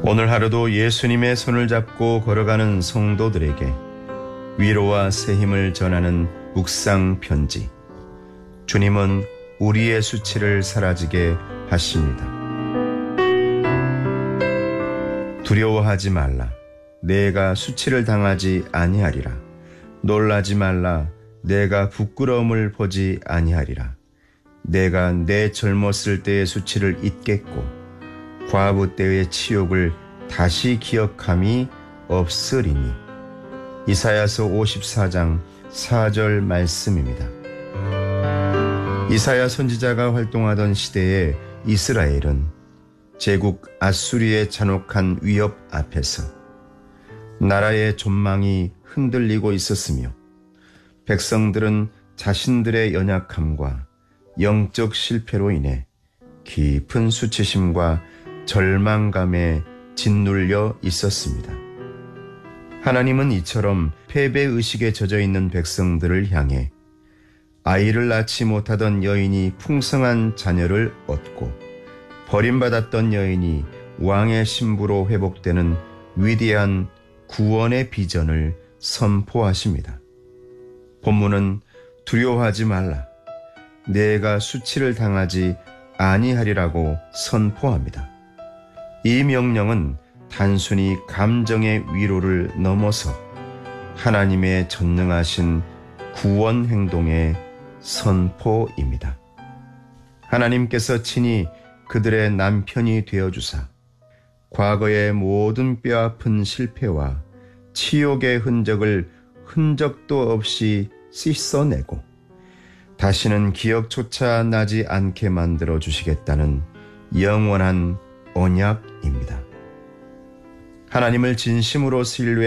오늘 하루도 예수님의 손을 잡고 걸어가는 성도들에게 위로와 새 힘을 전하는 묵상 편지. 주님은 우리의 수치를 사라지게 하십니다. 두려워하지 말라. 내가 수치를 당하지 아니하리라. 놀라지 말라. 내가 부끄러움을 보지 아니하리라. 내가 내 젊었을 때의 수치를 잊겠고 과부 때의 치욕을 다시 기억함이 없으리니. 이사야서 54장 4절 말씀입니다. 이사야 선지자가 활동하던 시대에 이스라엘은 제국 아수리의 잔혹한 위협 앞에서 나라의 존망이 흔들리고 있었으며 백성들은 자신들의 연약함과 영적 실패로 인해 깊은 수치심과 절망감에 짓눌려 있었습니다. 하나님은 이처럼 패배의식에 젖어있는 백성들을 향해 아이를 낳지 못하던 여인이 풍성한 자녀를 얻고 버림받았던 여인이 왕의 신부로 회복되는 위대한 구원의 비전을 선포하십니다. 본문은 두려워하지 말라. 내가 수치를 당하지 아니하리라고 선포합니다. 이 명령은 단순히 감정의 위로를 넘어서 하나님의 전능하신 구원 행동의 선포입니다. 하나님께서 친히 그들의 남편이 되어주사 과거의 모든 뼈아픈 실패와 치욕의 흔적을 흔적도 없이 씻어내고 다시는 기억조차 나지 않게 만들어 주시겠다는 영원한 언약입니다. 하나님을 진심으로 신뢰